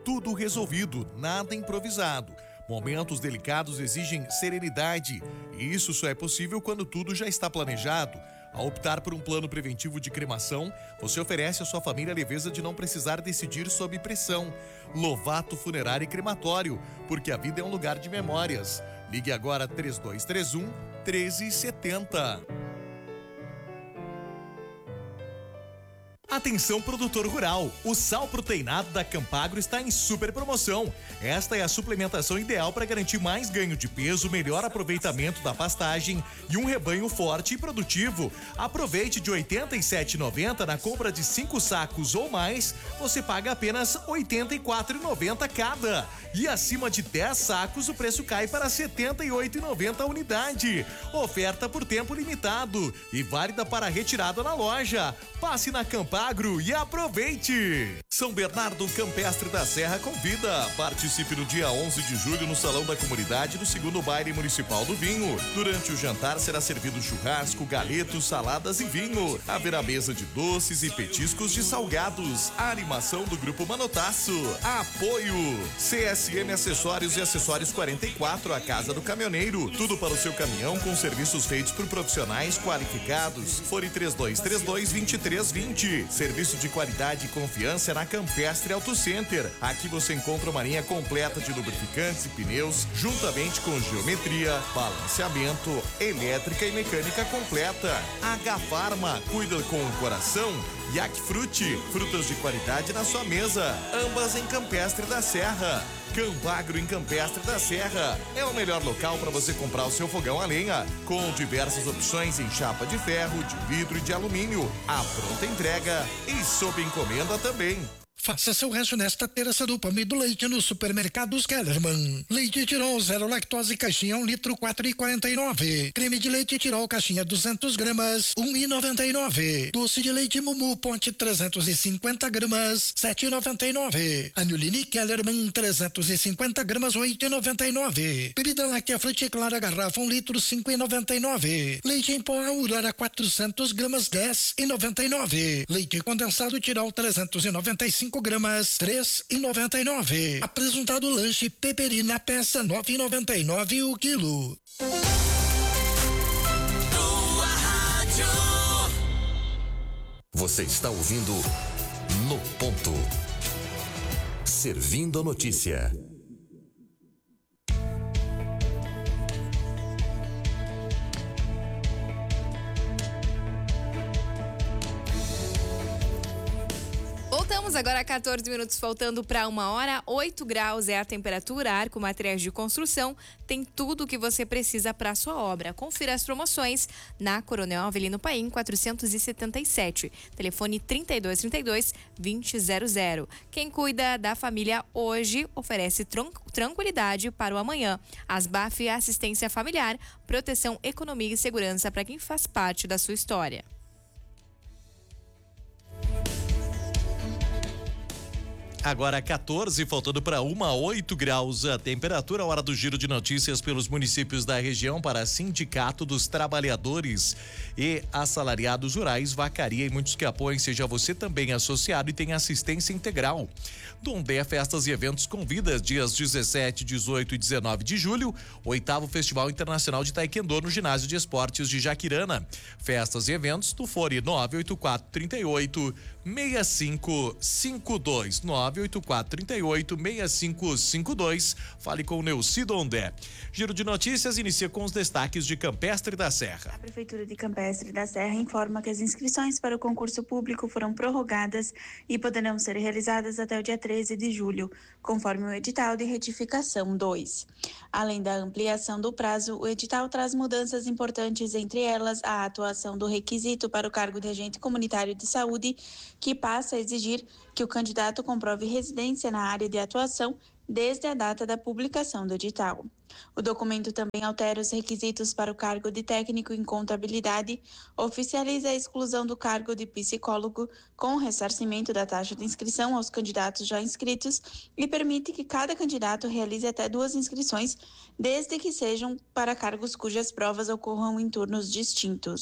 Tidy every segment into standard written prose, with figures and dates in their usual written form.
Tudo resolvido, nada improvisado. Momentos delicados exigem serenidade, e isso só é possível quando tudo já está planejado. Ao optar por um plano preventivo de cremação, você oferece à sua família a leveza de não precisar decidir sob pressão. Lovato Funerário e Crematório, porque a vida é um lugar de memórias. Ligue agora 3231-1370. Atenção, produtor rural, o sal proteinado da Campagro está em super promoção. Esta é a suplementação ideal para garantir mais ganho de peso, melhor aproveitamento da pastagem e um rebanho forte e produtivo. Aproveite de R$ 87,90 na compra de 5 sacos ou mais, você paga apenas R$ 84,90 cada. E acima de 10 sacos o preço cai para R$ 78,90 a unidade. Oferta por tempo limitado e válida para retirada na loja. Passe na Campagro e aproveite! São Bernardo Campestre da Serra convida. Participe no dia 11 de julho no Salão da Comunidade do 2º Baile Municipal do Vinho. Durante o jantar será servido churrasco, galetos, saladas e vinho. Haverá mesa de doces e petiscos de salgados. A animação do Grupo Manotaço. Apoio CSM Acessórios e Acessórios 44, a Casa do Caminhoneiro. Tudo para o seu caminhão com serviços feitos por profissionais qualificados. Fone 3232-2320. Serviço de qualidade e confiança na Campestre Auto Center. Aqui você encontra uma linha completa de lubrificantes e pneus, juntamente com geometria, balanceamento, elétrica e mecânica completa. H Farma, cuida com o coração. Yaquifruti, frutas de qualidade na sua mesa. Ambas em Campestre da Serra. Campagro em Campestre da Serra é o melhor local para você comprar o seu fogão a lenha, com diversas opções em chapa de ferro, de vidro e de alumínio. A pronta entrega e sob encomenda também. Faça seu resto nesta terça do pão e do leite nos supermercados Kellerman. Leite Tirol 0 lactose caixinha 1 litro 4,49. Creme de leite Tirol caixinha 200 gramas 1,99. Doce de leite Mumu Ponte 350 gramas 7,99. Anilini Kellerman 350 gramas 8,99. Bebida láctea Frute Clara garrafa 1 litro 5,99. Leite em pó Aurora 400 gramas 10,99. Leite condensado Tirol 395 gramas, 3,99. Apresentado lanche Peperina peça 9,99 o quilo. Você está ouvindo No Ponto. Servindo a notícia. Voltamos agora a 14 minutos, faltando para 1h, 8 graus é a temperatura. Arco Materiais de Construção tem tudo o que você precisa para a sua obra. Confira as promoções na Coronel Avelino Paim 477, telefone 3232-2000. Quem cuida da família hoje oferece tranquilidade para o amanhã. Asbaf Assistência Familiar, proteção, economia e segurança para quem faz parte da sua história. Agora 14, faltando para 8 graus a temperatura. Hora do giro de notícias pelos municípios da região para Sindicato dos Trabalhadores e Assalariados Rurais, Vacaria e muitos que apoiem. Seja você também associado e tem assistência integral. Dondé Festas e Eventos convida dias 17, 18 e 19 de julho, 8º Festival Internacional de Taekwondo no Ginásio de Esportes de Jaquirana. Festas e eventos do Fone 98438-6552. 98438-6552. Fale com o Neuci Dondé. Giro de notícias inicia com os destaques de Campestre da Serra. A Prefeitura de Campestre da Serra informa que as inscrições para o concurso público foram prorrogadas e poderão ser realizadas até o dia 13 de julho, conforme o edital de retificação 2. Além da ampliação do prazo, o edital traz mudanças importantes, entre elas a atuação do requisito para o cargo de agente comunitário de saúde, que passa a exigir que o candidato comprove residência na área de atuação desde a data da publicação do edital. O documento também altera os requisitos para o cargo de técnico em contabilidade, oficializa a exclusão do cargo de psicólogo com ressarcimento da taxa de inscrição aos candidatos já inscritos e permite que cada candidato realize até 2 inscrições, desde que sejam para cargos cujas provas ocorram em turnos distintos.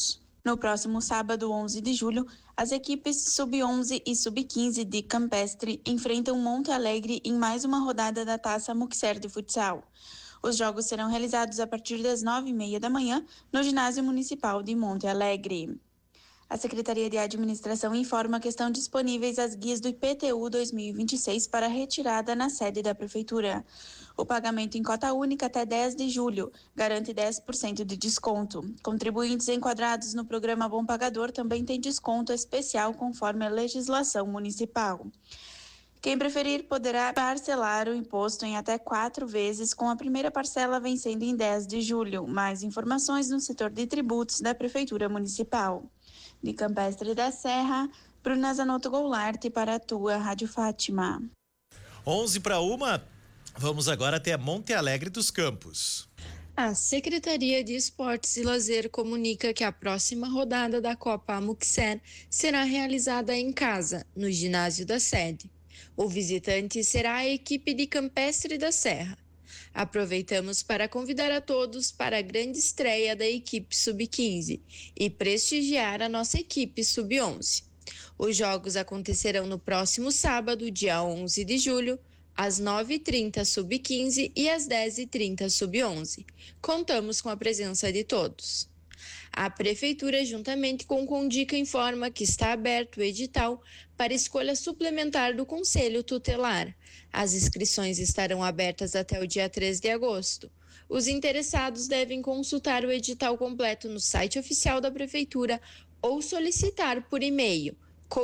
No próximo sábado, 11 de julho, as equipes Sub-11 e Sub-15 de Campestre enfrentam Monte Alegre em mais uma rodada da Taça Muxer de Futsal. Os jogos serão realizados a partir das 9h30 da manhã no Ginásio Municipal de Monte Alegre. A Secretaria de Administração informa que estão disponíveis as guias do IPTU 2026 para retirada na sede da Prefeitura. O pagamento em cota única até 10 de julho garante 10% de desconto. Contribuintes enquadrados no programa Bom Pagador também têm desconto especial conforme a legislação municipal. Quem preferir poderá parcelar o imposto em até 4 vezes, com a primeira parcela vencendo em 10 de julho. Mais informações no setor de tributos da Prefeitura Municipal. De Campestre da Serra, Bruna Zanotto Goulart para a tua Rádio Fátima. 11:01, vamos agora até Monte Alegre dos Campos. A Secretaria de Esportes e Lazer comunica que a próxima rodada da Copa Amuxer será realizada em casa, no ginásio da sede. O visitante será a equipe de Campestre da Serra. Aproveitamos para convidar a todos para a grande estreia da equipe Sub-15 e prestigiar a nossa equipe Sub-11. Os jogos acontecerão no próximo sábado, dia 11 de julho, às 9h30 Sub-15 e às 10h30 Sub-11. Contamos com a presença de todos. A Prefeitura, juntamente com o Condica, informa que está aberto o edital para escolha suplementar do Conselho Tutelar. As inscrições estarão abertas até o dia 3 de agosto. Os interessados devem consultar o edital completo no site oficial da Prefeitura ou solicitar por e-mail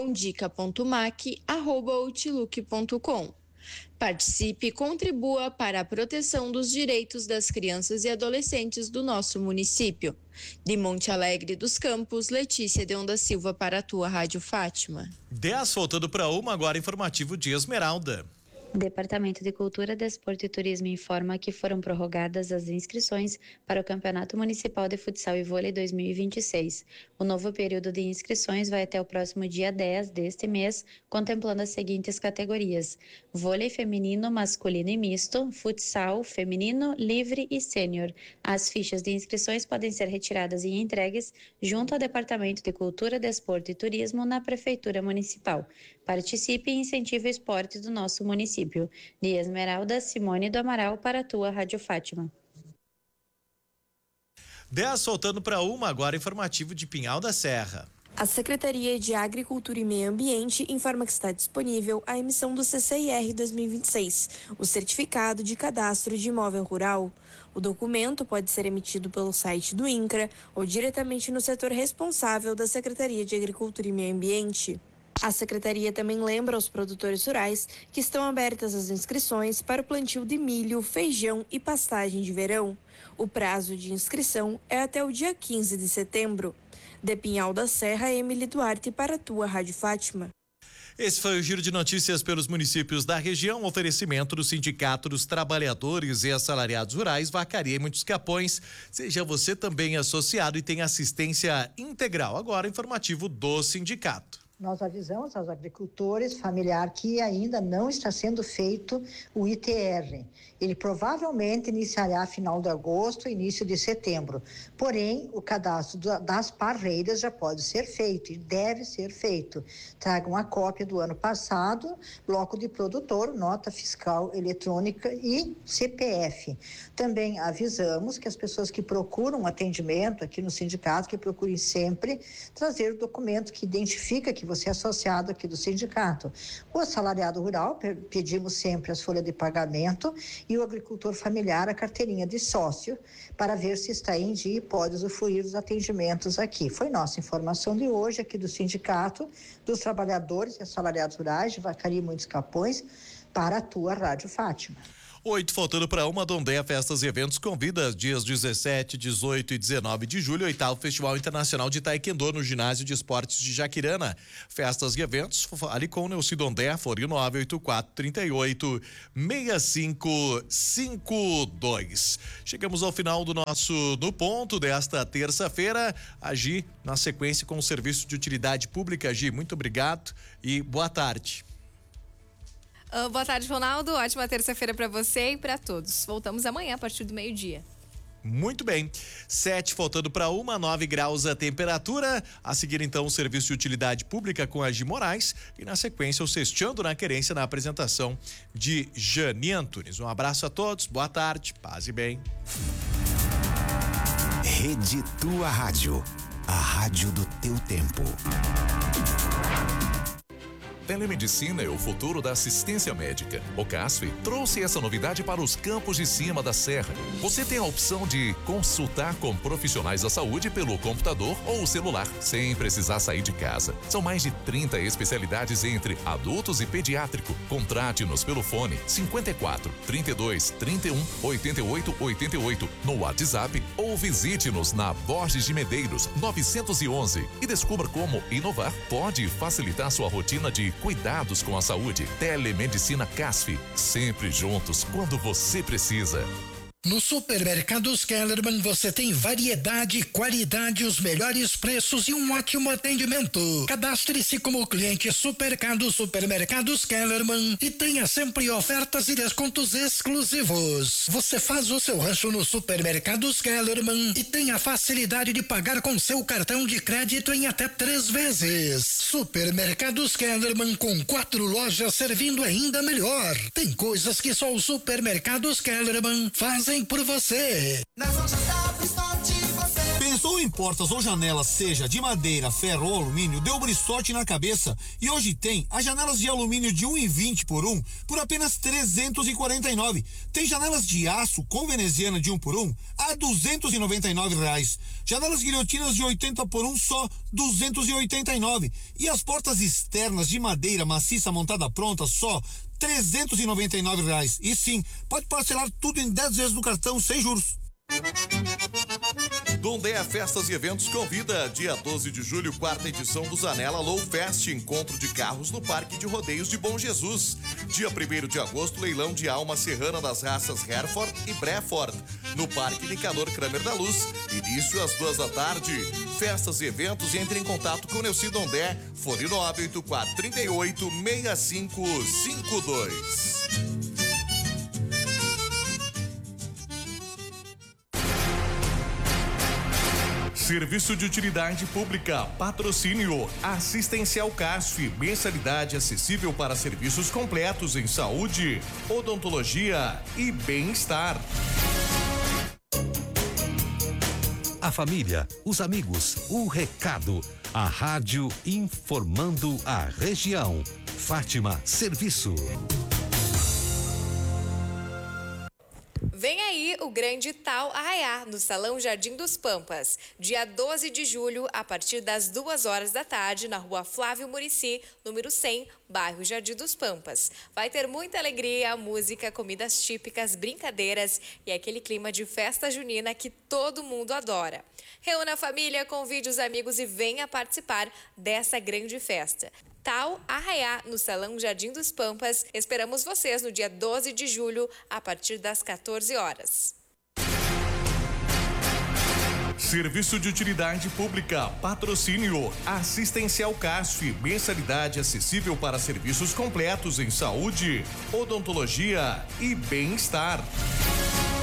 condica.mac@outlook.com. Participe e contribua para a proteção dos direitos das crianças e adolescentes do nosso município. De Monte Alegre dos Campos, Letícia de Onda Silva para a tua Rádio Fátima. 10 faltando para 1, agora informativo de Esmeralda. O Departamento de Cultura, Desporto e Turismo informa que foram prorrogadas as inscrições para o Campeonato Municipal de Futsal e Vôlei 2026. O novo período de inscrições vai até o próximo dia 10 deste mês, contemplando as seguintes categorias: vôlei feminino, masculino e misto, futsal, feminino, livre e sênior. As fichas de inscrições podem ser retiradas e entregues junto ao Departamento de Cultura, Desporto e Turismo na Prefeitura Municipal. Participe e incentive o esporte do nosso município. De Esmeralda, Simone do Amaral para a tua Rádio Fátima. 10 faltando para 1, agora informativo de Pinhal da Serra. A Secretaria de Agricultura e Meio Ambiente informa que está disponível a emissão do CCIR 2026, o Certificado de Cadastro de Imóvel Rural. O documento pode ser emitido pelo site do INCRA ou diretamente no setor responsável da Secretaria de Agricultura e Meio Ambiente. A Secretaria também lembra aos produtores rurais que estão abertas as inscrições para o plantio de milho, feijão e pastagem de verão. O prazo de inscrição é até o dia 15 de setembro. De Pinhal da Serra, Emily Duarte para a tua Rádio Fátima. Esse foi o giro de notícias pelos municípios da região, oferecimento do Sindicato dos Trabalhadores e Assalariados Rurais, Vacaria e Muitos Capões. Seja você também associado e tenha assistência integral. Agora, informativo do sindicato. Nós avisamos aos agricultores familiares que ainda não está sendo feito o ITR. Ele provavelmente iniciará final de agosto, início de setembro. Porém, o cadastro das parreiras já pode ser feito e deve ser feito. Tragam a cópia do ano passado, bloco de produtor, nota fiscal eletrônica e CPF. Também avisamos que as pessoas que procuram atendimento aqui no sindicato, que procurem sempre trazer o documento que identifica que você é associado aqui do sindicato. O assalariado rural, pedimos sempre as folhas de pagamento, e o agricultor familiar a carteirinha de sócio, para ver se está em dia e pode usufruir dos atendimentos aqui. Foi nossa informação de hoje aqui do Sindicato dos Trabalhadores e Assalariados Rurais de Vacaria e Muitos Capões para a tua Rádio Fátima. 8 faltando para 1, Dondeia Festas e Eventos convida dias 17, 18 e 19 de julho, 8º Festival Internacional de Taekwondo no Ginásio de Esportes de Jaquirana. Festas e eventos, fale com Neuci Dondeia, fone 984386552. Chegamos ao final do nosso No Ponto desta terça-feira. A Gi, na sequência com o Serviço de Utilidade Pública. Gi, muito obrigado e boa tarde. Boa tarde, Ronaldo. Ótima terça-feira para você e para todos. Voltamos amanhã a partir do meio-dia. Muito bem. 7 faltando para 1, 9 graus a temperatura. A seguir, então, o serviço de utilidade pública com a Gi Moraes. E na sequência, o Sexteando na Querência na apresentação de Jani Antunes. Um abraço a todos, boa tarde, paz e bem. Rede Tua Rádio, a rádio do teu tempo. Telemedicina é o futuro da assistência médica. O CASF trouxe essa novidade para os campos de cima da serra. Você tem a opção de consultar com profissionais da saúde pelo computador ou celular, sem precisar sair de casa. São mais de 30 especialidades entre adultos e pediátrico. Contrate-nos pelo fone 54 32 31 88 88 no WhatsApp ou visite-nos na Borges de Medeiros 911 e descubra como inovar pode facilitar sua rotina de cuidados com a saúde. Telemedicina CASF, sempre juntos quando você precisa. No Supermercados Kellerman você tem variedade, qualidade, os melhores preços e um ótimo atendimento. Cadastre-se como cliente Supermercados Kellerman e tenha sempre ofertas e descontos exclusivos. Você faz o seu rancho no Supermercados Kellerman e tem a facilidade de pagar com seu cartão de crédito em até 3 vezes. Supermercados Kellerman com 4 lojas servindo ainda melhor. Tem coisas que só o Supermercados Kellerman fazem por você. Pensou em portas ou janelas, seja de madeira, ferro ou alumínio, deu brisote na cabeça e hoje tem as janelas de alumínio de 1,20 por 1 por apenas 349. Tem janelas de aço com veneziana de 1 por 1 a R$299. Janelas guilhotinas de 80 por 1 só R$289. E as portas externas de madeira maciça montada pronta só R$399. E sim, pode parcelar tudo em 10 vezes no cartão sem juros. Dondé Festas e Eventos convida dia 12 de julho, 4ª edição do Zanella Low Fest, encontro de carros no Parque de Rodeios de Bom Jesus. Dia 1º de agosto, leilão de alma serrana das raças Hereford e Breford, no Parque Nicanor Kramer da Luz. Início às 2 da tarde. Festas e eventos, entre em contato com o Neuci Dondé, fone 984386552. Serviço de utilidade pública, patrocínio, assistencial CASF, mensalidade acessível para serviços completos em saúde, odontologia e bem-estar. A família, os amigos, o recado, a rádio informando a região. Fátima Serviço. Vem aí o grande Tal Arraiá no Salão Jardim dos Pampas, dia 12 de julho, a partir das 2 horas da tarde, na rua Flávio Murici, número 100, bairro Jardim dos Pampas. Vai ter muita alegria, música, comidas típicas, brincadeiras e aquele clima de festa junina que todo mundo adora. Reúna a família, convide os amigos e venha participar dessa grande festa. Tal Arraiá, no Salão Jardim dos Pampas. Esperamos vocês no dia 12 de julho, a partir das 14 horas. Serviço de utilidade pública, patrocínio, assistencial CASF, mensalidade acessível para serviços completos em saúde, odontologia e bem-estar.